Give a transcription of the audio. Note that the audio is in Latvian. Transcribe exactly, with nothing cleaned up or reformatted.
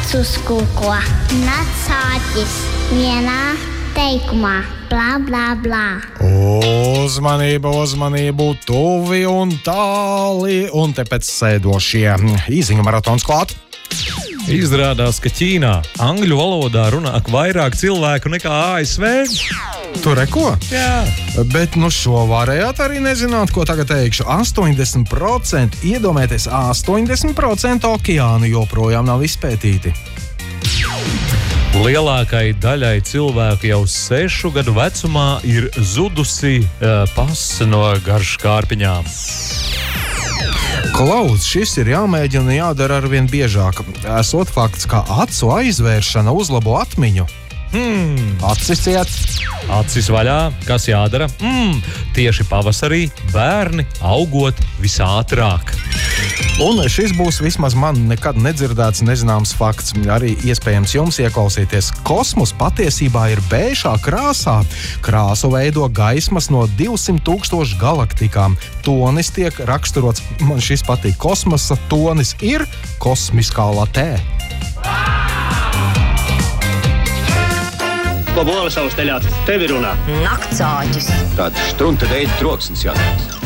uz kūko. Nacāķis vienā teikumā. Blā, blā, blā. Uzmanību, uzmanību, tuvi un tāli, un te pēc sēdošie īziņu maratons klāt. Izrādās, ka Ķīnā angļu valodā runā vairāk cilvēku nekā A S V. Tu reko? Jā. Bet nu šo varējāt arī nezināt, ko tagad teikšu. astoņdesmit procenti, iedomājieties, astoņdesmit procenti okeānu joprojām nav izpētīti. Lielākai daļai cilvēku jau sešu gadu vecumā ir zudusi uh, pase no garškārpiņām. Klaus, šis ir jāmēģina jādara arvien biežāk. Esot fakts, ka acu aizvēršana uzlabo atmiņu. Hmm. Acis ciet. Acis vaļā. Kas jādara? Mm. Tieši pavasarī bērni augot visātrāk. Un šis būs vismaz man nekad nedzirdēts, nezināms fakts. Arī iespējams jums ieklausīties. Kosmos patiesībā ir beižā krāsā. Krāsu veido gaismas no divsimt tūkstošu galaktikām. Tonis tiek raksturots, man šis patīk, kosmosa tonis ir kosmiskā latē. Ko bolas savus teļācis? Tevi runā. Naktsāķis. Tāds štrunta veida troksnis jātās.